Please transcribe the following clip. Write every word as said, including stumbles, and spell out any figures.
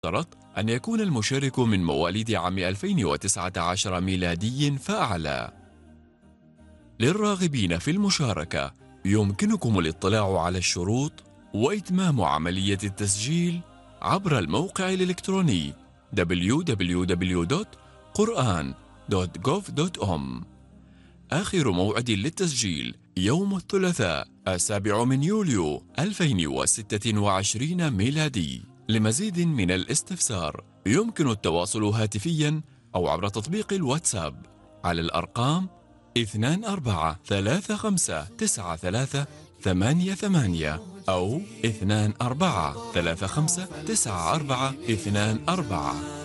اشترط أن يكون المشارك من مواليد عام ألفين وتسعة عشر ميلادي فأعلى. للراغبين في المشاركة يمكنكم الاطلاع على الشروط وإتمام عملية التسجيل عبر الموقع الإلكتروني دبليو دبليو دبليو دوت قرآن دوت جوف دوت أم. آخر موعد للتسجيل يوم الثلاثاء السابع من يوليو ألفين وستة وعشرين ميلادي. لمزيد من الاستفسار يمكن التواصل هاتفيا أو عبر تطبيق الواتساب على الأرقام اثنان أربعة ثلاثة خمسة تسعة ثلاثة ثمانية ثمانية أو اثنان أربعة ثلاثة خمسة تسعة أربعة اثنان أربعة.